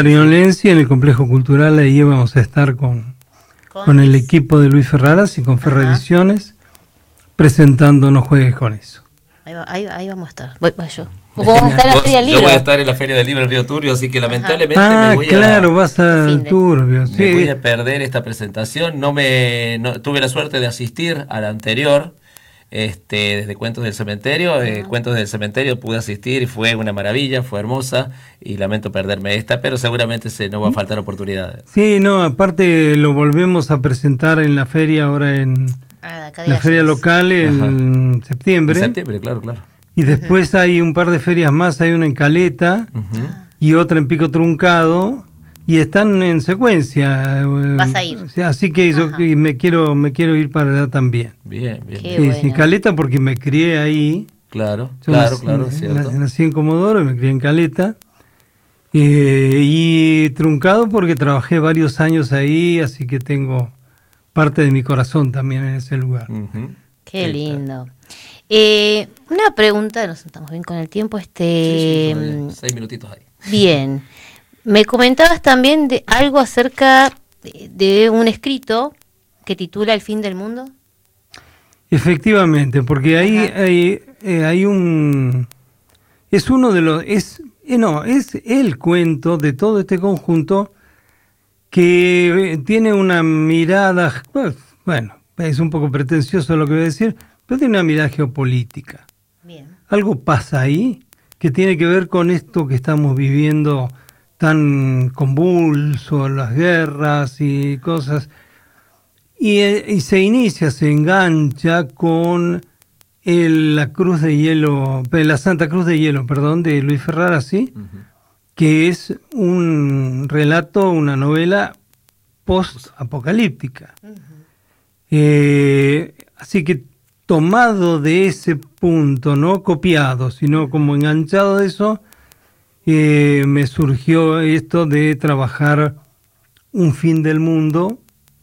Violencia en el Complejo Cultural, ahí vamos a estar con el equipo de Luis Ferraras y con Ferra Ediciones presentando No Juegues con Eso. Ahí vamos a estar. Voy yo. ¿Vos vas a estar en la Feria del Libro? Yo voy a estar en la Feria del Libro en Río Turbio, así que lamentablemente me voy vas a Turbio. Sí. Me voy a perder esta presentación. No tuve la suerte de asistir a la anterior, desde Cuentos del Cementerio. Cuentos del Cementerio pude asistir y fue una maravilla, fue hermosa, y lamento perderme esta, pero seguramente no va a faltar oportunidades. Sí, no, aparte lo volvemos a presentar en la feria ahora en la feria local en septiembre. En septiembre, claro. Y después hay un par de ferias más, hay una en Caleta y otra en Pico Truncado, y están en secuencia. ¿Vas a ir? Así que yo me quiero ir para allá también. Bien. Sí, Caleta porque me crié ahí. Claro, cierto. Nací en Comodoro y me crié en Caleta. Y Truncado porque trabajé varios años ahí, así que tengo parte de mi corazón también en ese lugar. Qué lindo. Una pregunta, nos estamos bien con el tiempo. 6 minutitos ahí. Bien. Me comentabas también de algo acerca de un escrito que titula El fin del mundo. Efectivamente, porque ahí hay un... Es uno de los... es el cuento de todo este conjunto que tiene una mirada... Bueno, es un poco pretencioso lo que voy a decir, pero tiene una mirada geopolítica. Bien. Algo pasa ahí que tiene que ver con esto que estamos viviendo tan convulso, las guerras y cosas, y se engancha con la Cruz de Hielo, la Santa Cruz de Hielo, de Luis Ferraras, ¿sí? Que es un relato, una novela post-apocalíptica. Así que tomado de ese punto, no copiado, sino como enganchado de eso, me surgió esto de trabajar un fin del mundo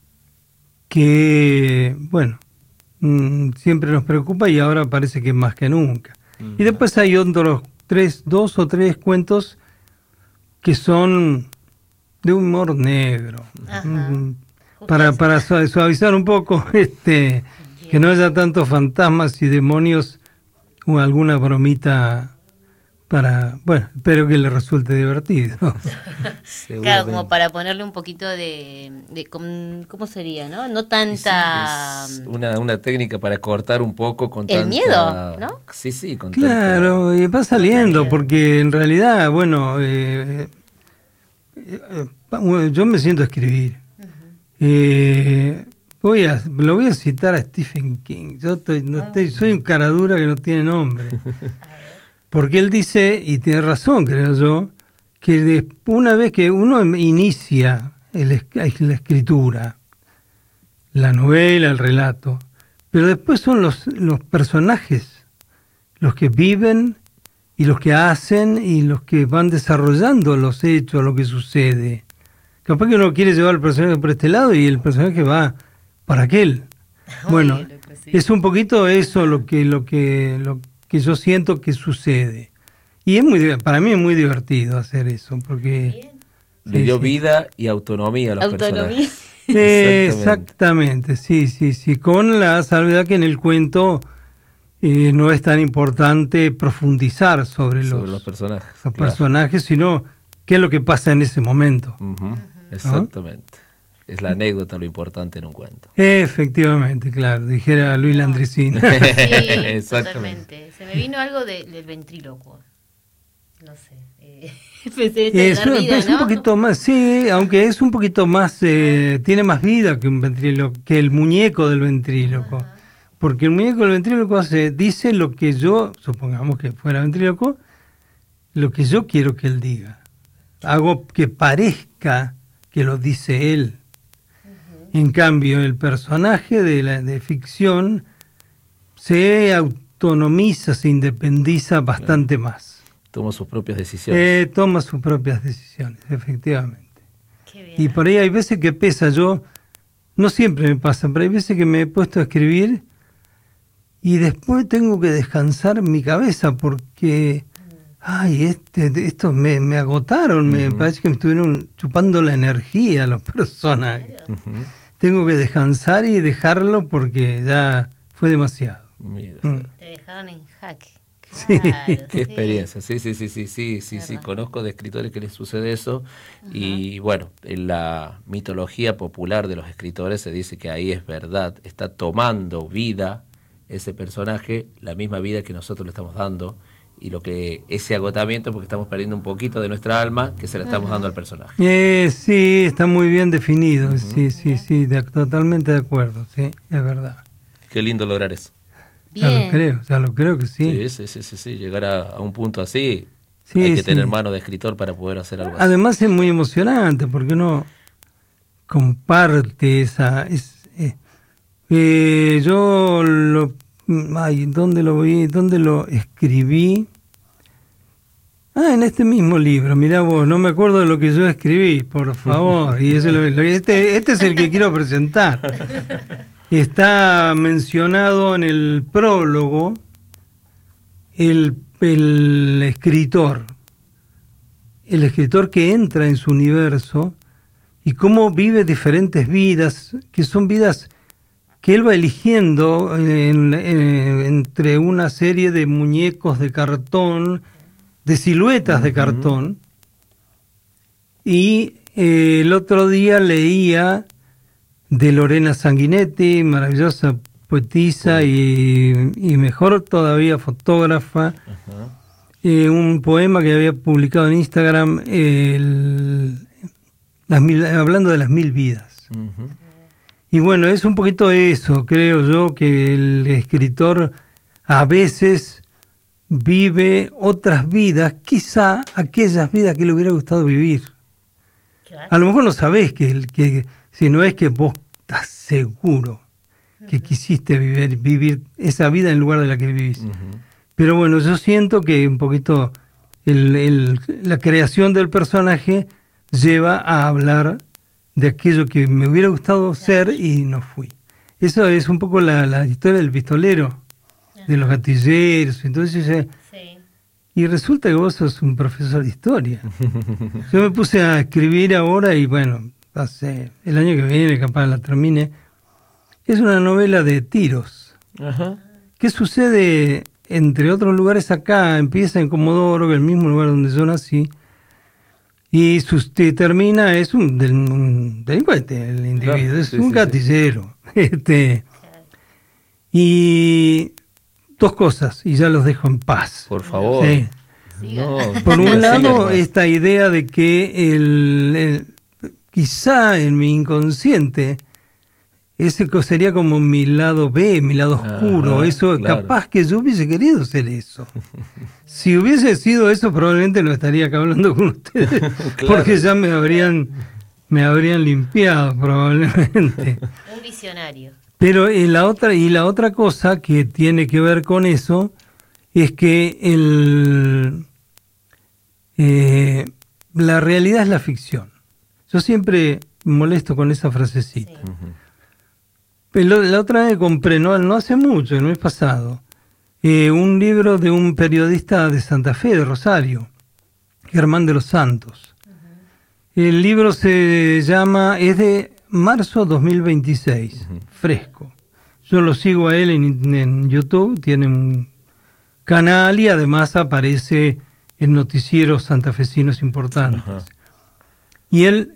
que, bueno, siempre nos preocupa y ahora parece que más que nunca. Y después hay otros 2 o 3 cuentos que son de humor negro. Para suavizar un poco, que no haya tantos fantasmas y demonios o alguna bromita espero que le resulte divertido. Claro, como para ponerle un poquito de ¿cómo sería, no? No tanta... Sí, es una técnica para cortar un poco con el miedo, ¿no? Sí, con claro, y va saliendo, porque en realidad, bueno, yo me siento a escribir. Lo voy a citar a Stephen King. Soy un caradura que no tiene nombre. Porque él dice, y tiene razón, creo yo, que una vez que uno inicia la escritura, la novela, el relato, pero después son los personajes los que viven y los que hacen y los que van desarrollando los hechos, lo que sucede. Capaz que uno quiere llevar al personaje por este lado y el personaje va para aquel. Bueno, es un poquito eso lo que yo siento que sucede. Y para mí es muy divertido hacer eso, porque... Le dio vida y autonomía a los personajes. Exactamente, sí, con la salvedad que en el cuento no es tan importante profundizar sobre los personajes, sino qué es lo que pasa en ese momento. Exactamente. ¿No? Es la anécdota lo importante en un cuento. Efectivamente, claro, dijera Luis Landricina. Sí, exactamente. Se me vino algo del ventrílocuo. No sé. Es un poquito más, sí, aunque es un poquito más, tiene más vida que un ventríloco, que el muñeco del ventríloco. Porque el muñeco del ventríloco dice lo que yo, supongamos que fuera ventríloco, lo que yo quiero que él diga. Hago que parezca que lo dice él. En cambio, el personaje de ficción se autonomiza, se independiza bastante más. Toma sus propias decisiones. Toma sus propias decisiones, efectivamente. Qué bien. Y por ahí hay veces que pesa. No siempre me pasa, pero hay veces que me he puesto a escribir y después tengo que descansar mi cabeza porque ay, estos me agotaron, me parece que me estuvieron chupando la energía los personajes. Tengo que descansar y dejarlo porque ya fue demasiado. Mira. Te dejaron en jaque. Sí. Qué experiencia, sí, conozco de escritores que les sucede eso. Y bueno, en la mitología popular de los escritores se dice que ahí es verdad, está tomando vida ese personaje, la misma vida que nosotros le estamos dando, y lo que ese agotamiento porque estamos perdiendo un poquito de nuestra alma que se le estamos dando al personaje. Sí, está muy bien definido, sí, totalmente de acuerdo, sí, es verdad. Qué lindo lograr eso. Ya lo creo que sí. Sí, llegar a un punto así, sí, hay que tener mano de escritor para poder hacer algo así. Además es muy emocionante porque uno comparte esa... yo lo... ¿dónde lo vi? ¿Dónde lo escribí? En este mismo libro, mirá vos, no me acuerdo de lo que yo escribí, por favor. Y eso este es el que quiero presentar. Está mencionado en el prólogo el escritor que entra en su universo y cómo vive diferentes vidas, que son vidas que él va eligiendo entre una serie de muñecos de cartón, de siluetas de cartón. Y el otro día leía de Lorena Sanguinetti, maravillosa poetisa y mejor todavía fotógrafa, un poema que había publicado en Instagram hablando de las 1000 vidas. Y bueno, es un poquito eso, creo yo, que el escritor a veces vive otras vidas, quizá aquellas vidas que le hubiera gustado vivir. Claro. A lo mejor no sabés que si no es que vos estás seguro que quisiste vivir esa vida en lugar de la que vivís. Pero bueno, yo siento que un poquito la creación del personaje lleva a hablar de aquello que me hubiera gustado ser y no fui. Eso es un poco la historia del pistolero, de los gatilleros. Entonces, y resulta que vos sos un profesor de historia. Yo me puse a escribir ahora y bueno, hace el año que viene, capaz la termine. Es una novela de tiros. ¿Qué sucede, entre otros lugares acá? Empieza en Comodoro, que es el mismo lugar donde yo nací, y termina, es un delincuente el individuo, es un gatillero. Y dos cosas, y ya los dejo en paz. Por favor. No, por un lado, esta idea de que quizá en mi inconsciente, ese sería como mi lado B, mi lado oscuro. Eso, claro. Capaz que yo hubiese querido ser eso. Si hubiese sido eso, probablemente no estaría acá hablando con ustedes, claro. Porque ya me habrían limpiado, probablemente. Un visionario. Pero la otra cosa que tiene que ver con eso es que la realidad es la ficción. Yo siempre molesto con esa frasecita. Sí. Pero la otra vez compré, no hace mucho, el mes pasado, un libro de un periodista de Santa Fe, de Rosario, Germán de los Santos. El libro es de marzo 2026, fresco. Yo lo sigo a él en YouTube, tiene un canal y además aparece en noticieros santafesinos importantes. Y él,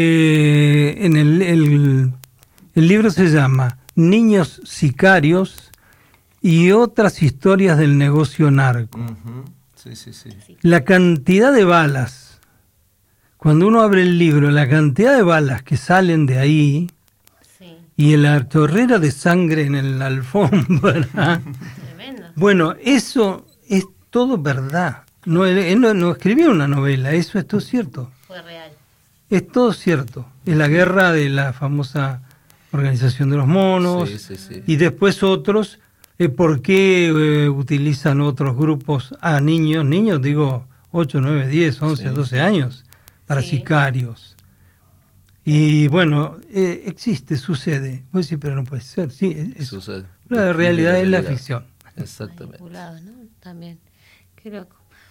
el libro se llama Niños Sicarios y otras historias del negocio narco. La cantidad de balas, cuando uno abre el libro, la cantidad de balas que salen de ahí y la chorrera de sangre en la alfombra. Tremendo. Bueno, eso es todo verdad. No escribió una novela, eso es todo cierto. Fue real. Es todo cierto. Es la guerra de la famosa Organización de los Monos, y después otros, ¿por qué utilizan otros grupos a niños, digo 8, 9, 10, 11, 12 años, para sicarios? Y bueno, sucede. Pues sí, pero no puede ser. Sí, sucede. La realidad es la ficción. Exactamente. Manipulado, ¿no? También. Qué loco.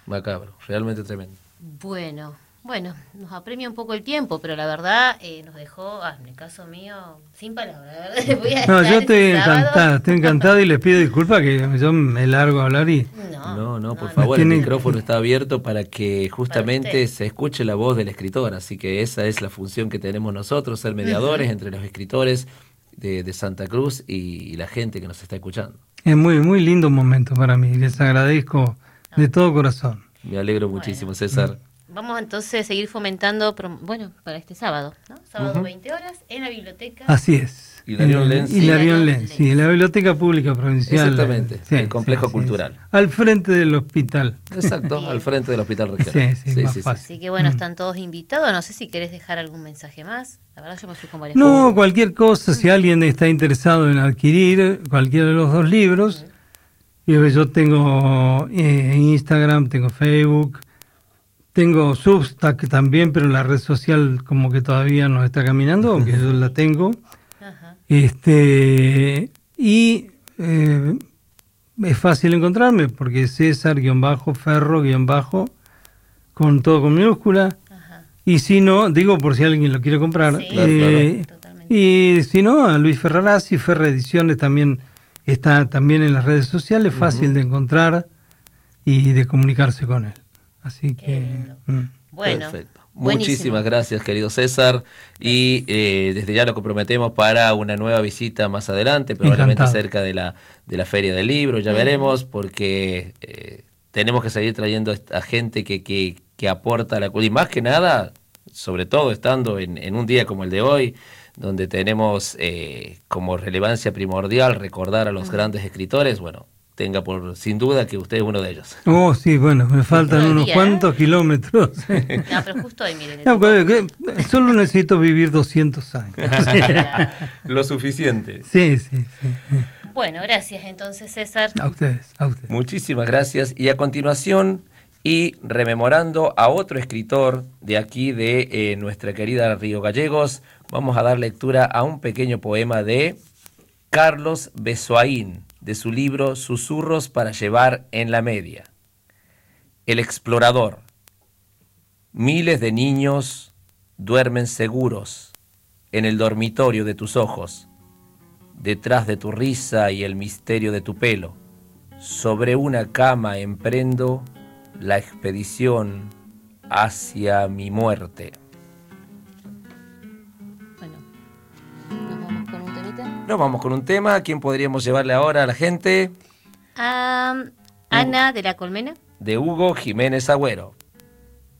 macabro, realmente tremendo. Bueno, nos apremia un poco el tiempo, pero la verdad nos dejó, en el caso mío, sin palabras. No, yo estoy encantado y les pido disculpas que yo me largo a hablar y... No, por favor, el micrófono está abierto para que justamente se escuche la voz del escritor, así que esa es la función que tenemos nosotros, ser mediadores entre los escritores de Santa Cruz y la gente que nos está escuchando. Es muy, muy lindo momento para mí, les agradezco de todo corazón. Me alegro muchísimo, César. Vamos entonces a seguir fomentando, para este sábado, ¿no? Sábado 20 horas en la biblioteca. Así es. Hilarión Lenz. Hilarión Lenz, sí, en la Biblioteca Pública Provincial. Exactamente, el complejo cultural. Sí. Al frente del hospital. Exacto, al frente del hospital regional. Sí. Así que bueno, están todos invitados. No sé si querés dejar algún mensaje más. La verdad yo me fui con varias cosas. cosas. Cualquier cosa, si alguien está interesado en adquirir cualquiera de los dos libros, yo tengo Instagram, tengo Facebook, tengo Substack también, pero la red social como que todavía no está caminando, aunque yo la tengo. Y es fácil encontrarme porque César-Ferro- con todo con minúscula. Y si no, digo por si alguien lo quiere comprar. Claro. Y si no, a Luis Ferrarazzi, Ferra Ediciones también está también en las redes sociales, fácil de encontrar y de comunicarse con él. Así que... Bueno. Perfecto. Muchísimas gracias, querido César, y desde ya lo comprometemos para una nueva visita más adelante, probablemente cerca de la Feria del Libro, ya veremos, porque tenemos que seguir trayendo a gente que aporta la cultura, y más que nada, sobre todo estando en un día como el de hoy, donde tenemos como relevancia primordial recordar a los grandes escritores, bueno, tenga por sin duda que usted es uno de ellos. Oh, sí, bueno, me faltan unos cuantos kilómetros. No, pero justo ahí, miren. Solo necesito vivir 200 años. Lo suficiente. Sí. Bueno, gracias entonces, César. A ustedes. Muchísimas gracias. Y a continuación, y rememorando a otro escritor de aquí, de nuestra querida Río Gallegos, vamos a dar lectura a un pequeño poema de Carlos Besoaín, de su libro Susurros para llevar en la media. El explorador. Miles de niños duermen seguros en el dormitorio de tus ojos, detrás de tu risa y el misterio de tu pelo. Sobre una cama emprendo la expedición hacia mi muerte. Nos vamos con un tema. ¿Quién podríamos llevarle ahora a la gente? Ana de la Colmena. De Hugo Jiménez Agüero.